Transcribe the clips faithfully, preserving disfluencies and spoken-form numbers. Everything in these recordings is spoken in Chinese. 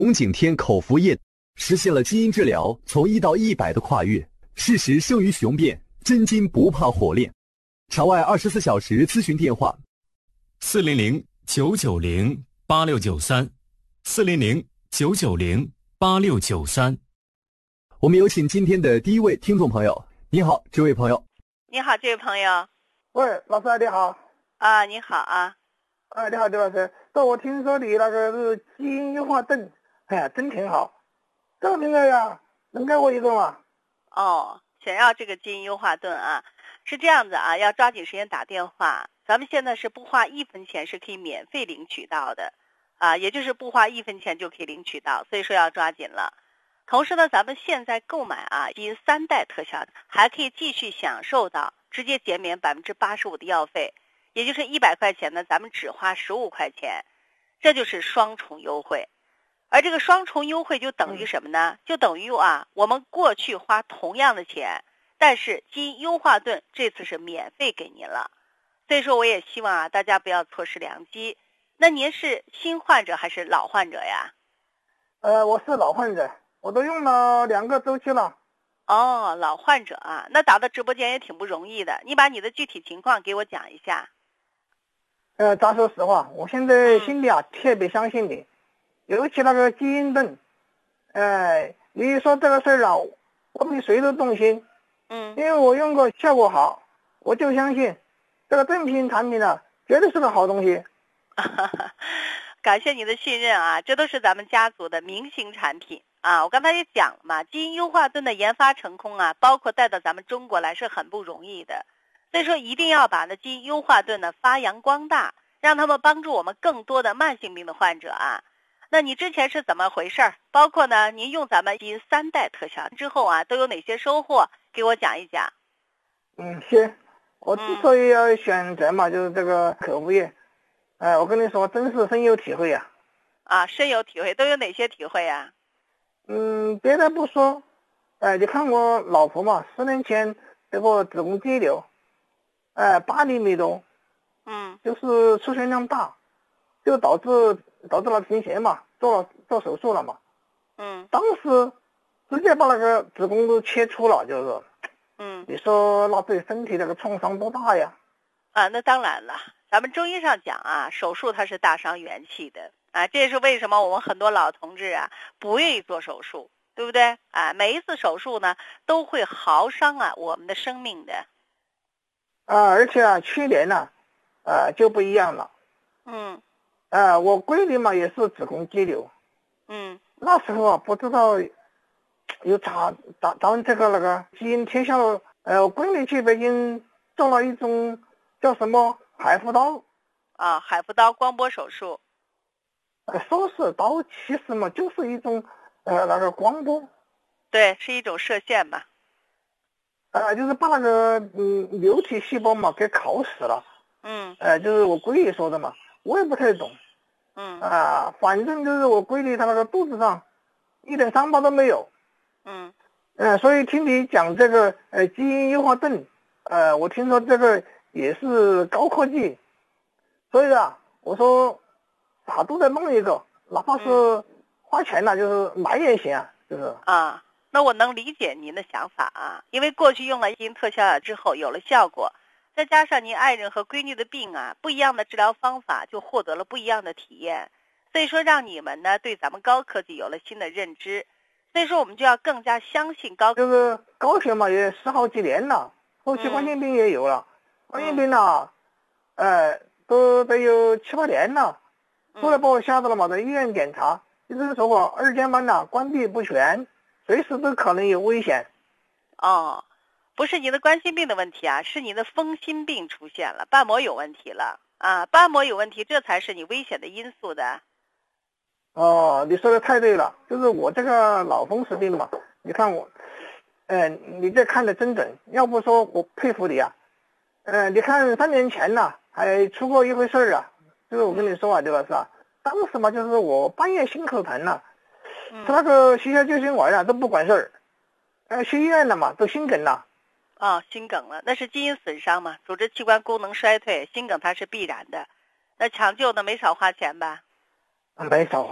龙景天口服液实现了基因治疗从一到一百的跨越，事实胜于雄辩，真金不怕火炼。场外二十四小时咨询电话： 四零零九九零八六九三，四零零九九零八六九三。 我们有请今天的第一位听众朋友。你好，这位朋友。 你好，这位朋友。 喂，老师你好。 啊，你好啊。 哎，你好，刘老师。这我听说你那个是基因优化盾，哎呀，真挺好。这个名字呀，能给我一个吗？ 哦，想要这个基因优化盾啊，是这样子啊，要抓紧时间打电话。咱们现在是不花一分钱是可以免费领取到的，啊，也就是不花一分钱就可以领取到，所以说要抓紧了。同时呢，咱们现在购买啊基因三代特效，还可以继续享受到直接减免百分之八十五的药费，也就是一百块钱呢，咱们只花十五块钱，这就是双重优惠。而这个双重优惠就等于什么呢？就等于啊，我们过去花同样的钱，但是基因优化盾这次是免费给您了。所以说，我也希望啊，大家不要错失良机。那您是新患者还是老患者呀？ 呃，我是老患者，我都用了两个周期了。 哦，老患者啊，那打到直播间也挺不容易的。你把你的具体情况给我讲一下。 呃，咱说实话，我现在心里啊、嗯、特别相信你。尤其那个基因盾，哎，你说这个事儿啊，我比谁都动心。 嗯， 因为我用过，效果好，我就相信这个正品产品呢、啊，绝对是个好东西。 感谢你的信任啊，这都是咱们家族的明星产品啊。我刚才也讲了嘛，基因优化盾的研发成功啊，包括带到咱们中国来是很不容易的，所以说一定要把那基因优化盾呢发扬光大，让他们帮助我们更多的慢性病的患者啊。那你之前是怎么回事？包括呢，您用咱们基因三代特效之后啊，都有哪些收获？给我讲一讲。 嗯，行。我之所以要选择嘛，嗯、就是这个口服液。哎、呃，我跟你说，真是深有体会呀、 啊。啊，深有体会，都有哪些体会呀？ 嗯，别的不说，哎、呃，你看我老婆嘛，十年前这个子宫肌瘤，哎、呃，八厘米多， 嗯， 就是出血量大，就导致。导致了贫血嘛，做了做手术了嘛， 嗯， 当时直接把那个子宫都切除了，就是， 嗯， 你说那对身体那个创伤多大呀？ 啊，那当然了，咱们中医上讲啊，手术它是大伤元气的啊，这也是为什么我们很多老同志啊不愿意做手术，对不对？啊，每一次手术呢都会耗伤啊我们的生命的。 啊，而且啊，去年呢、啊，呃就不一样了。 嗯。 呃，我闺女嘛也是子宫肌瘤， 嗯， 那时候啊不知道有咋咱咱们这个那个基因特效，呃，我闺女去北京做了一种叫什么海扶刀啊，海扶刀光波手术。 呃，说是刀，其实嘛就是一种呃那个光波。 对，是一种射线嘛。 呃，就是把那个嗯瘤体细胞嘛给烤死了。 嗯。 呃，就是我闺女说的嘛。我也不太懂， 嗯啊，反正就是我闺女她那个肚子上一点伤疤都没有， 嗯， 呃，所以听你讲这个呃基因优化盾，呃，我听说这个也是高科技，所以啊，我说啥都得弄一个，哪怕是花钱了、啊，就是买也行啊，就是啊，那我能理解您的想法啊，因为过去用了基因特效药之后有了效果。再加上您爱人和闺女的病啊，不一样的治疗方法就获得了不一样的体验，所以说让你们呢对咱们高科技有了新的认知，所以说我们就要更加相信高科技。 就是高血嘛也十好几年了，后期冠心病也有了，嗯、冠心病呢，呃，都得有七八年了，后来把我吓到了嘛，在医院检查，就是说我二尖瓣呐关闭不全，随时都可能有危险。 哦。不是你的冠心病的问题啊，是你的风心病出现了，瓣膜有问题了啊，瓣膜有问题，这才是你危险的因素的。 哦，你说的太对了，就是我这个脑风湿病嘛，你看我，呃，你这看得真准，要不说我佩服你啊。呃，你看三年前呢、啊，还出过一回事儿啊，就是我跟你说啊，对吧？是吧？当时嘛，就是我半夜心口疼了， 嗯、 吃那个血小救心丸啊都不管事儿，呃，去医院了嘛，都心梗了。 哦，心梗了，那是基因损伤嘛，组织器官功能衰退，心梗它是必然的。那抢救呢，没少花钱吧？ 没少花。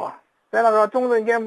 在那个中正肩部。